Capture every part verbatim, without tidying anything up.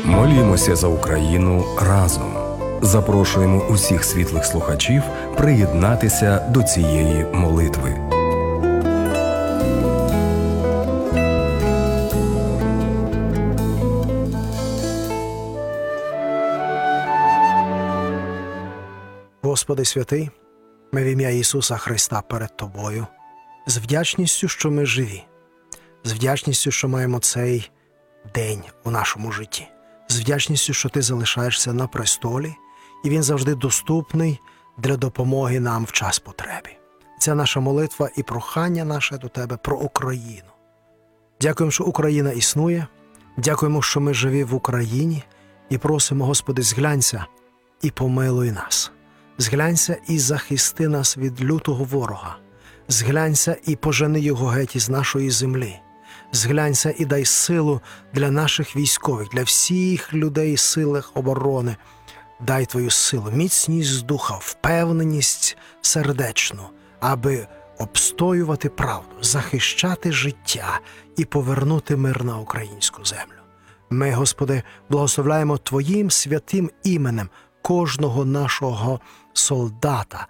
Молімося за Україну разом. Запрошуємо усіх світлих слухачів приєднатися до цієї молитви. Господи святий, ми в ім'я Ісуса Христа перед Тобою, з вдячністю, що ми живі, з вдячністю, що маємо цей день у нашому житті, з вдячністю, що Ти залишаєшся на престолі, і Він завжди доступний для допомоги нам в час потреби. Це наша молитва і прохання наше до Тебе про Україну. Дякуємо, що Україна існує, дякуємо, що ми живі в Україні, і просимо, Господи, зглянься і помилуй нас. Зглянься і захисти нас від лютого ворога. Зглянься і пожени його геть із нашої землі. Зглянься і дай силу для наших військових, для всіх людей силах оборони. Дай Твою силу, міцність з духа, впевненість сердечну, аби обстоювати правду, захищати життя і повернути мир на українську землю. Ми, Господи, благословляємо Твоїм святим іменем кожного нашого солдата,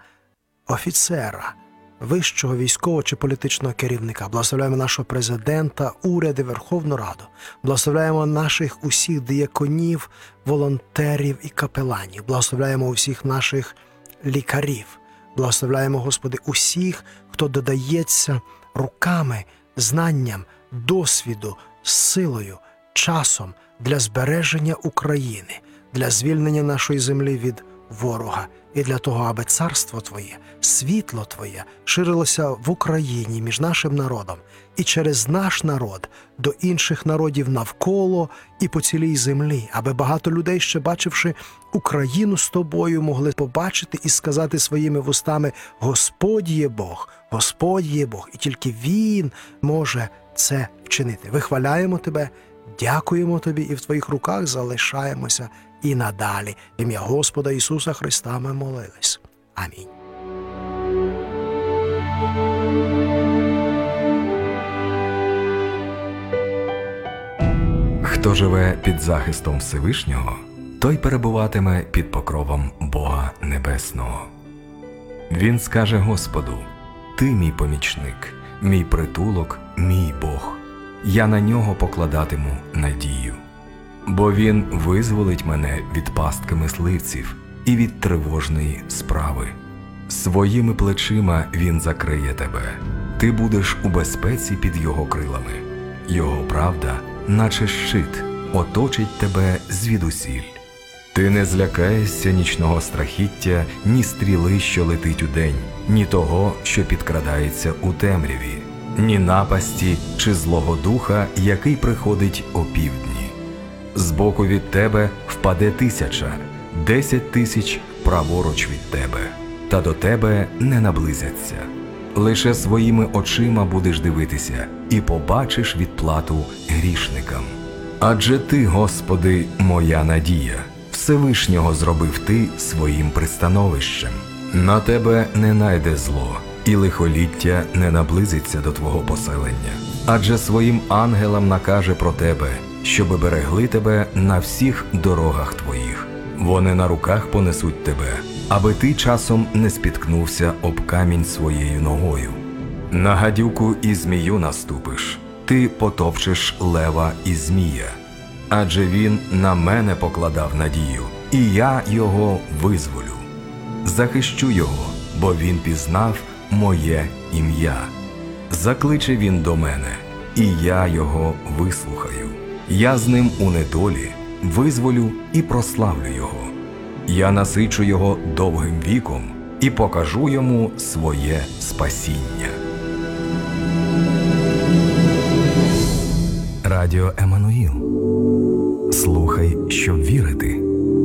офіцера, вищого військового чи політичного керівника. Благословляємо нашого президента, уряди, Верховну Раду. Благословляємо наших усіх дияконів, волонтерів і капеланів. Благословляємо усіх наших лікарів. Благословляємо, Господи, усіх, хто додається руками, знанням, досвіду, силою, часом для збереження України, для звільнення нашої землі від ворога і для того, аби царство Твоє, світло Твоє ширилося в Україні між нашим народом і через наш народ до інших народів навколо і по цілій землі, аби багато людей, ще бачивши Україну з Тобою, могли побачити і сказати своїми вустами: «Господь є Бог, Господь є Бог», і тільки Він може це вчинити. Вихваляємо Тебе, дякуємо Тобі і в Твоїх руках залишаємося і надалі. В ім'я Господа Ісуса Христа ми молились. Амінь. Хто живе під захистом Всевишнього, той перебуватиме під покровом Бога Небесного. Він скаже Господу: «Ти мій помічник, мій притулок, мій Бог. Я на нього покладатиму надію. Бо він визволить мене від пастки мисливців і від тривожної справи. Своїми плечима він закриє тебе. Ти будеш у безпеці під його крилами. Його правда, наче щит, оточить тебе звідусіль. Ти не злякаєшся нічного страхіття, ні стріли, що летить удень, ні того, що підкрадається у темряві, ні напасті чи злого духа, який приходить опівдні. Збоку від тебе впаде тисяча, десять тисяч праворуч від тебе, та до тебе не наблизяться. Лише своїми очима будеш дивитися і побачиш відплату грішникам. Адже Ти, Господи, моя надія, Всевишнього зробив Ти своїм пристановищем. На тебе не найде зло, і лихоліття не наблизиться до Твого поселення. Адже своїм ангелам накаже про тебе, щоби берегли тебе на всіх дорогах твоїх. Вони на руках понесуть тебе, аби ти часом не спіткнувся об камінь своєю ногою. На гадюку і змію наступиш, ти потопчеш лева і змія. Адже він на мене покладав надію, і я його визволю. Захищу його, бо він пізнав моє ім'я. Закличе він до мене, і я його вислухаю. Я з ним у недолі визволю і прославлю його. Я насичу його довгим віком і покажу йому своє спасіння. Радіо Еммануїл. Слухай, щоб вірити.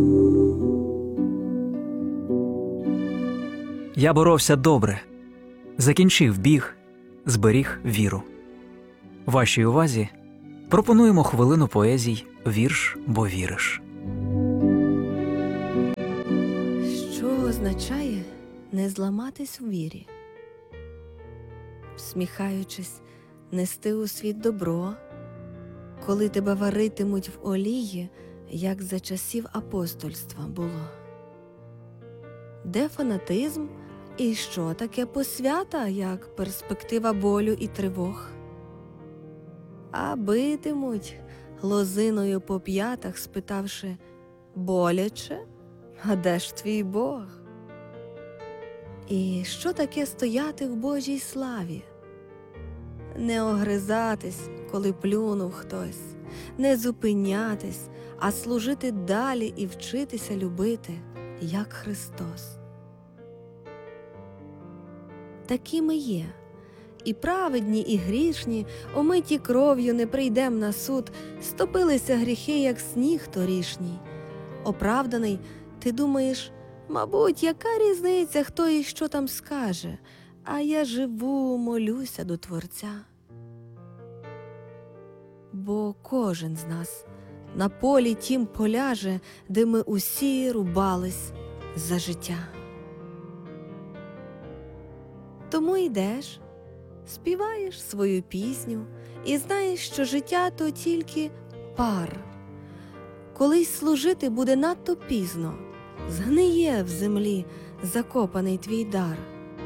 Я боровся добре, закінчив біг, зберіг віру. Вашій увазі пропонуємо хвилину поезій «Вірш, бо віриш». Що означає не зламатись у вірі? Всміхаючись, нести у світ добро, коли тебе варитимуть в олії як за часів апостольства було. Де фанатизм і що таке посвята, як перспектива болю і тривог? А битимуть лозиною по п'ятах, спитавши: боляче? А де ж твій Бог? І що таке стояти в Божій славі? Не огризатись, коли плюнув хтось, не зупинятись, а служити далі і вчитися любити, як Христос. Такі ми є. І праведні, і грішні, омиті кров'ю не прийдем на суд, стопилися гріхи, як сніг торішній. Оправданий, ти думаєш, мабуть, яка різниця, хто і що там скаже, а я живу, молюся до Творця. Бо кожен з нас на полі тім поляже, де ми усі рубались за життя. Тому йдеш, співаєш свою пісню і знаєш, що життя то тільки пар. Колись служити буде надто пізно, згниє в землі закопаний твій дар.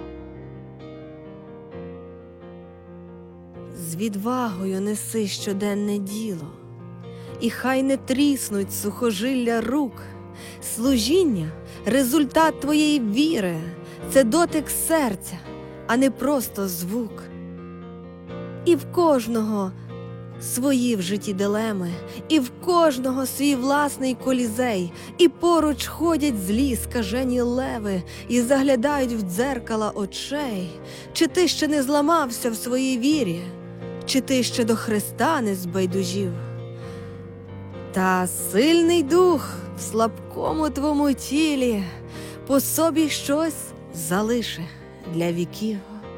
З відвагою неси щоденне діло, і хай не тріснуть сухожилля рук. Служіння – результат твоєї віри, це дотик серця, а не просто звук. І в кожного свої в житті дилеми, і в кожного свій власний колізей, і поруч ходять злі скажені леви і заглядають в дзеркала очей. Чи ти ще не зламався в своїй вірі? Чи ти ще до Христа не збайдужів? Та сильний дух в слабкому твому тілі по собі щось залише для віків.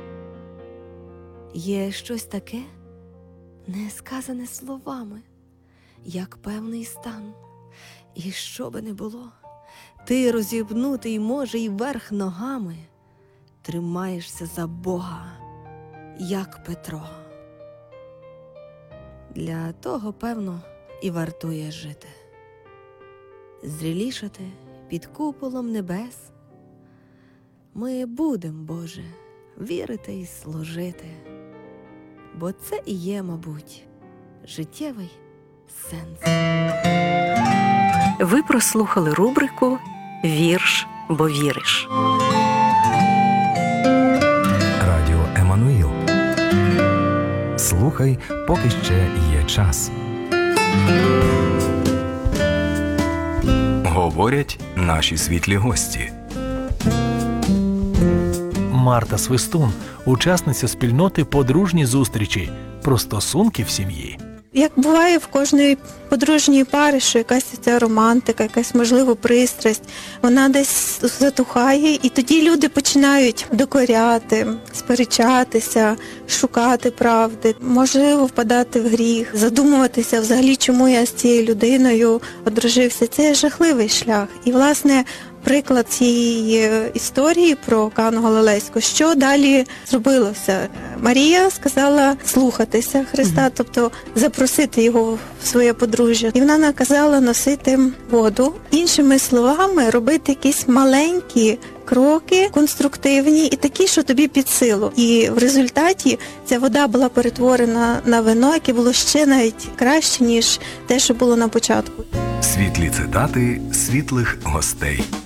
Є щось таке, не сказане словами, як певний стан. І що би не було, ти розібнутий, може, й вверх ногами, тримаєшся за Бога, як Петро. Для того, певно, і вартує жити. Зрілішати під куполом небес. Ми будем, Боже, вірити і служити, бо це і є, мабуть, життєвий сенс. Ви прослухали рубрику «Вірш, бо віриш». Радіо Еммануїл. Слухай, поки ще є час. Говорять наші світлі гості. Марта Свистун – учасниця спільноти «Подружні зустрічі» про стосунки в сім'ї. Як буває в кожної подружньої пари, що якась ця романтика, якась, можливо, пристрасть, вона десь затухає, і тоді люди починають докоряти, сперечатися, шукати правди, можливо, впадати в гріх, задумуватися взагалі, чому я з цією людиною одружився. Це жахливий шлях. І, власне, приклад цієї історії про Кану Галилейську. Що далі зробилося? Марія сказала слухатися Христа, mm-hmm. тобто запросити його в своє подружжя. І вона наказала носити воду. Іншими словами, робити якісь маленькі кроки, конструктивні і такі, що тобі під силу. І в результаті ця вода була перетворена на вино, яке було ще навіть краще, ніж те, що було на початку. Світлі цитати світлих гостей.